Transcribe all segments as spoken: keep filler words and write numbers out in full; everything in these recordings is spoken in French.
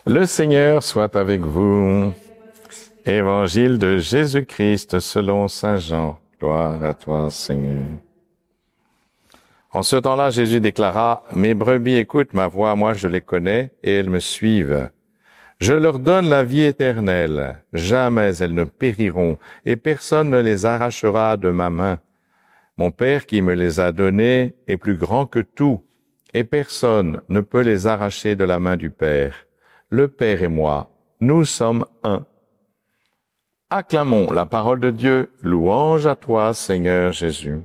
Le Seigneur soit avec vous. Évangile de Jésus-Christ selon saint Jean. Gloire à toi, Seigneur. En ce temps-là, Jésus déclara, « Mes brebis écoutent ma voix, moi je les connais, et elles me suivent. Je leur donne la vie éternelle. Jamais elles ne périront, et personne ne les arrachera de ma main. Mon Père qui me les a donnés est plus grand que tout, et personne ne peut les arracher de la main du Père. Le Père et moi, nous sommes un. » Acclamons la parole de Dieu. Louange à toi, Seigneur Jésus.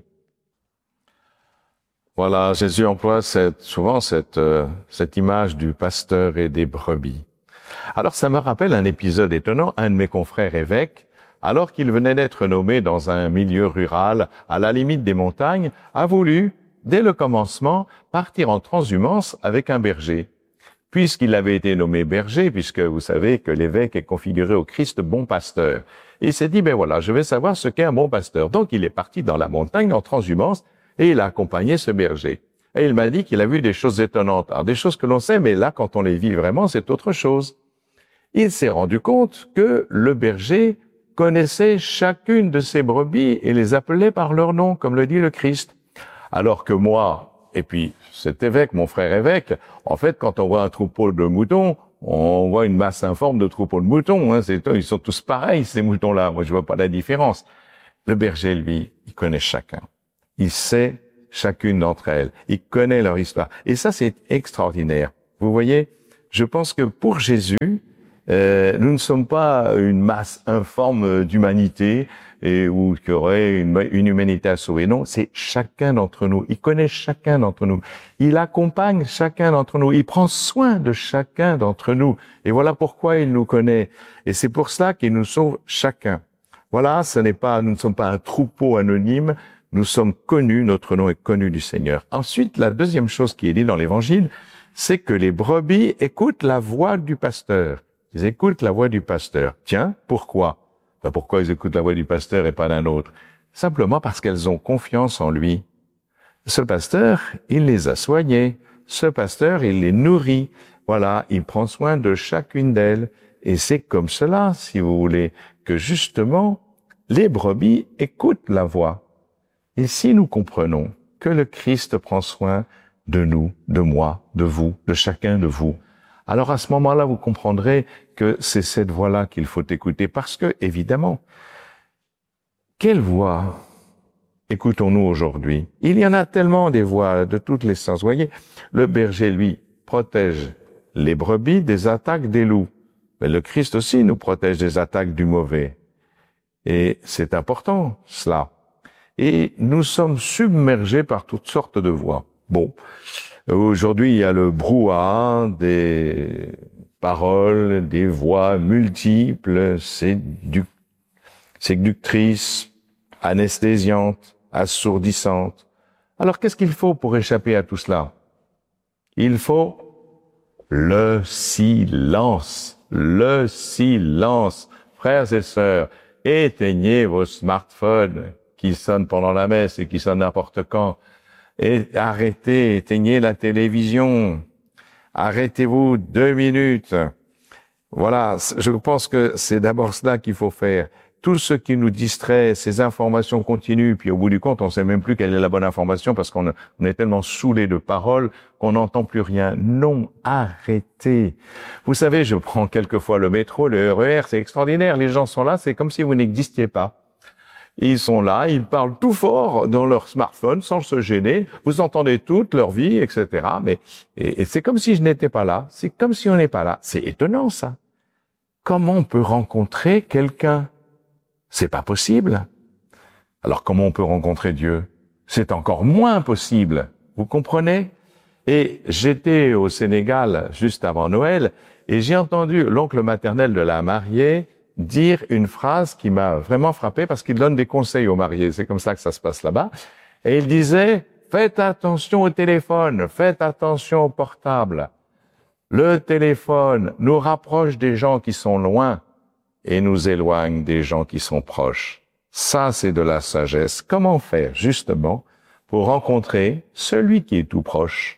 Voilà, Jésus emploie cette, souvent cette, euh, cette image du pasteur et des brebis. Alors ça me rappelle un épisode étonnant. Un de mes confrères évêques, alors qu'il venait d'être nommé dans un milieu rural, à la limite des montagnes, a voulu, dès le commencement, partir en transhumance avec un berger. Puisqu'il avait été nommé berger, puisque vous savez que l'évêque est configuré au Christ bon pasteur. Et il s'est dit, ben voilà, je vais savoir ce qu'est un bon pasteur. Donc il est parti dans la montagne en transhumance et il a accompagné ce berger. Et il m'a dit qu'il a vu des choses étonnantes. Alors des choses que l'on sait, mais là, quand on les vit vraiment, c'est autre chose. Il s'est rendu compte que le berger connaissait chacune de ses brebis et les appelait par leur nom, comme le dit le Christ. Alors que moi, et puis cet évêque, mon frère évêque, en fait, quand on voit un troupeau de moutons, on voit une masse informe de troupeaux de moutons. Hein, c'est, ils sont tous pareils, ces moutons-là. Moi, je vois pas la différence. Le berger, lui, il connaît chacun. Il sait chacune d'entre elles. Il connaît leur histoire. Et ça, c'est extraordinaire. Vous voyez, je pense que pour Jésus, euh, nous ne sommes pas une masse informe d'humanité et où il y aurait une, une humanité à sauver. Non, c'est chacun d'entre nous. Il connaît chacun d'entre nous. Il accompagne chacun d'entre nous. Il prend soin de chacun d'entre nous. Et voilà pourquoi il nous connaît. Et c'est pour cela qu'il nous sauve chacun. Voilà, ce n'est pas, nous ne sommes pas un troupeau anonyme. Nous sommes connus, notre nom est connu du Seigneur. Ensuite, la deuxième chose qui est dit dans l'Évangile, c'est que les brebis écoutent la voix du pasteur. Ils écoutent la voix du pasteur. Tiens, pourquoi? Ben pourquoi ils écoutent la voix du pasteur et pas d'un autre? Simplement parce qu'elles ont confiance en lui. Ce pasteur, il les a soignées. Ce pasteur, il les nourrit. Voilà, il prend soin de chacune d'elles. Et c'est comme cela, si vous voulez, que justement, les brebis écoutent la voix. Et si nous comprenons que le Christ prend soin de nous, de moi, de vous, de chacun de vous, alors à ce moment-là, vous comprendrez que c'est cette voix-là qu'il faut écouter. Parce que, évidemment, quelle voix écoutons-nous aujourd'hui? Il y en a tellement des voix de toutes les sortes. Vous voyez, le berger, lui, protège les brebis des attaques des loups. Mais le Christ aussi nous protège des attaques du mauvais. Et c'est important, cela. Et nous sommes submergés par toutes sortes de voix. Bon, aujourd'hui, il y a le brouhaha des paroles, des voix multiples, séduc- séductrices, anesthésiantes, assourdissantes. Alors, qu'est-ce qu'il faut pour échapper à tout cela? Il faut le silence. Le silence. Frères et sœurs, éteignez vos smartphones qui sonnent pendant la messe et qui sonnent n'importe quand. Et arrêtez, éteignez la télévision. Arrêtez-vous deux minutes. Voilà, je pense que c'est d'abord cela qu'il faut faire. Tout ce qui nous distrait, ces informations continues, puis au bout du compte, on ne sait même plus quelle est la bonne information parce qu'on on est tellement saoulé de paroles qu'on n'entend plus rien. Non, arrêtez. Vous savez, je prends quelquefois le métro, le R E R, c'est extraordinaire. Les gens sont là, c'est comme si vous n'existiez pas. Ils sont là, ils parlent tout fort dans leur smartphone sans se gêner. Vous entendez toute leur vie, et cetera. Mais et, et c'est comme si je n'étais pas là. C'est comme si on n'est pas là. C'est étonnant, ça. Comment on peut rencontrer quelqu'un? C'est pas possible. Alors comment on peut rencontrer Dieu? C'est encore moins possible. Vous comprenez? Et j'étais au Sénégal juste avant Noël et j'ai entendu l'oncle maternel de la mariée dire une phrase qui m'a vraiment frappé parce qu'il donne des conseils aux mariés. C'est comme ça que ça se passe là-bas. Et il disait, faites attention au téléphone, faites attention au portable. Le téléphone nous rapproche des gens qui sont loin et nous éloigne des gens qui sont proches. Ça, c'est de la sagesse. Comment faire, justement, pour rencontrer celui qui est tout proche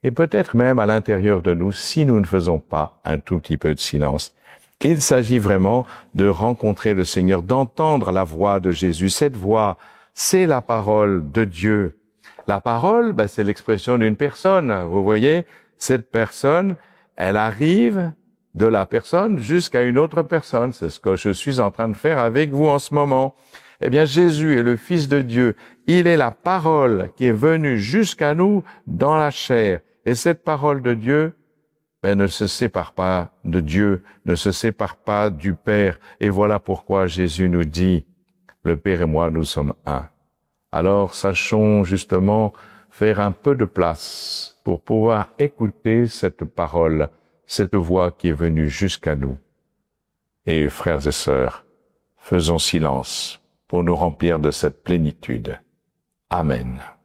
et peut-être même à l'intérieur de nous si nous ne faisons pas un tout petit peu de silence. Il s'agit vraiment de rencontrer le Seigneur, d'entendre la voix de Jésus. Cette voix, c'est la parole de Dieu. La parole, ben, c'est l'expression d'une personne. Vous voyez, cette personne, elle arrive de la personne jusqu'à une autre personne. C'est ce que je suis en train de faire avec vous en ce moment. Eh bien, Jésus est le Fils de Dieu. Il est la parole qui est venue jusqu'à nous dans la chair. Et cette parole de Dieu, ben, ne se sépare pas de Dieu, ne se sépare pas du Père. Et voilà pourquoi Jésus nous dit, le Père et moi, nous sommes un. Alors, sachons justement faire un peu de place pour pouvoir écouter cette parole, cette voix qui est venue jusqu'à nous. Et frères et sœurs, faisons silence pour nous remplir de cette plénitude. Amen.